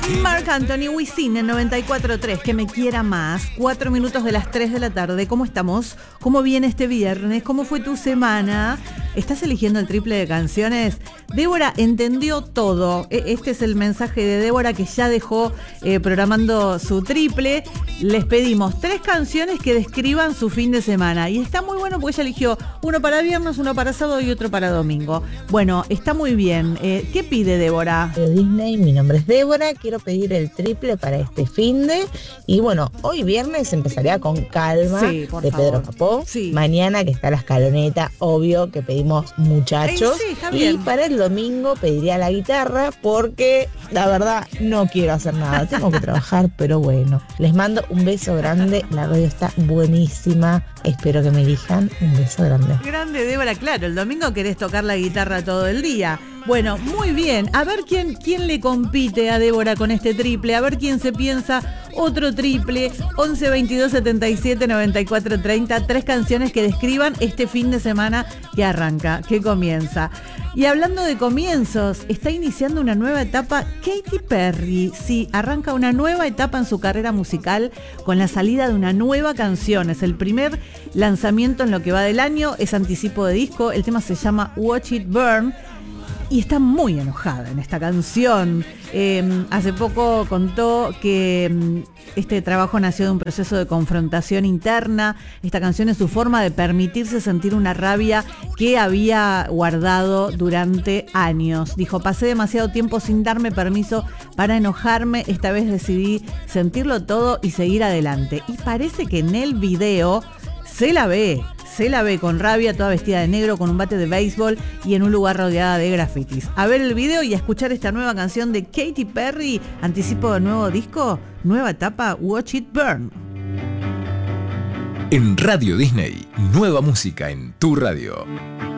Marc Anthony, Wisin en 94.3, que me quiera más. 4 minutos de las 3 de la tarde. ¿Cómo estamos? ¿Cómo viene este viernes? ¿Cómo fue tu semana? ¿Estás eligiendo el triple de canciones? Débora entendió todo. Este es el mensaje de Débora, que ya dejó programando su triple. Les pedimos 3 canciones que describan su fin de semana. Y está muy bueno porque ella eligió uno para viernes, uno para sábado y otro para domingo. Bueno, está muy bien. ¿Qué pide Débora? Disney, mi nombre es Débora, quiero pedir el triple para este finde. Y bueno, hoy viernes empezaría con Calma, Sí, de por Pedro favor. Capó. Sí. Mañana, que está la escaloneta, obvio que pedimos Muchachos. Sí, está Y bien. para el domingo pediría la guitarra porque la verdad no quiero hacer nada, tengo que trabajar, pero bueno. Les mando un beso grande, la radio está buenísima, espero que me elijan. Un beso grande. Grande, Débora, claro, el domingo querés tocar la guitarra todo el día. Bueno, muy bien. A ver quién le compite a Débora con este triple. A ver quién se piensa otro triple. 11 22 77 94 30. 3 canciones que describan este fin de semana que arranca, que comienza. Y hablando de comienzos, está iniciando una nueva etapa Katy Perry. Sí, arranca una nueva etapa en su carrera musical con la salida de una nueva canción. Es el primer lanzamiento en lo que va del año. Es anticipo de disco. El tema se llama Watch It Burn. Y está muy enojada en esta canción. Hace poco contó que este trabajo nació de un proceso de confrontación interna. Esta canción es su forma de permitirse sentir una rabia que había guardado durante años. Dijo, pasé demasiado tiempo sin darme permiso para enojarme. Esta vez decidí sentirlo todo y seguir adelante. Y parece que en el video se la ve con rabia, toda vestida de negro, con un bate de béisbol y en un lugar rodeada de grafitis. A ver el video y a escuchar esta nueva canción de Katy Perry, anticipo del nuevo disco, nueva etapa, Watch It Burn. En Radio Disney, nueva música en tu radio.